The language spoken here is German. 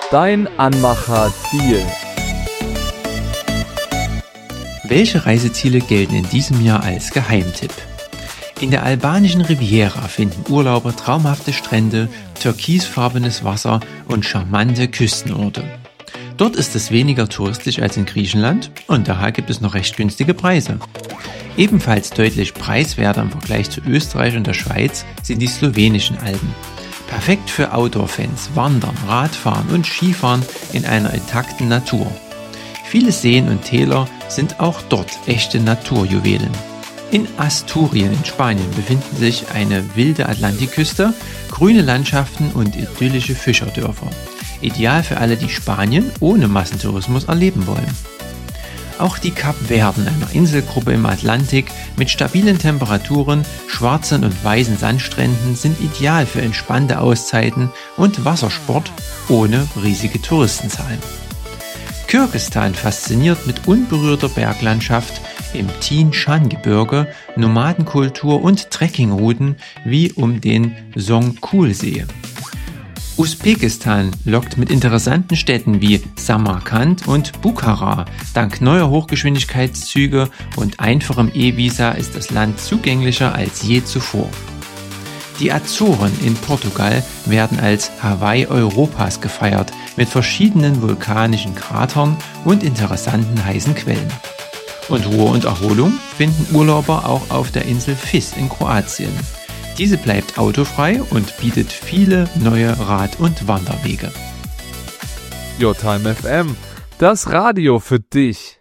Dein Anmacher-Deal. Welche Reiseziele gelten in diesem Jahr als Geheimtipp? In der albanischen Riviera finden Urlauber traumhafte Strände, türkisfarbenes Wasser und charmante Küstenorte. Dort ist es weniger touristisch als in Griechenland und daher gibt es noch recht günstige Preise. Ebenfalls deutlich preiswerter im Vergleich zu Österreich und der Schweiz sind die slowenischen Alpen. Perfekt für Outdoor-Fans, Wandern, Radfahren und Skifahren in einer intakten Natur. Viele Seen und Täler sind auch dort echte Naturjuwelen. In Asturien in Spanien befinden sich eine wilde Atlantikküste, grüne Landschaften und idyllische Fischerdörfer. Ideal für alle, die Spanien ohne Massentourismus erleben wollen. Auch die Kapverden, einer Inselgruppe im Atlantik mit stabilen Temperaturen, schwarzen und weißen Sandstränden, sind ideal für entspannte Auszeiten und Wassersport ohne riesige Touristenzahlen. Kirgisistan fasziniert mit unberührter Berglandschaft im Tin-Shan-Gebirge, Nomadenkultur und Trekkingrouten wie um den Songkhul-See. Usbekistan lockt mit interessanten Städten wie Samarkand und Bukhara. Dank neuer Hochgeschwindigkeitszüge und einfachem E-Visa ist das Land zugänglicher als je zuvor. Die Azoren in Portugal werden als Hawaii Europas gefeiert, mit verschiedenen vulkanischen Kratern und interessanten heißen Quellen. Und Ruhe und Erholung finden Urlauber auch auf der Insel Vis in Kroatien. Diese bleibt autofrei und bietet viele neue Rad- und Wanderwege. Your Time FM, das Radio für dich.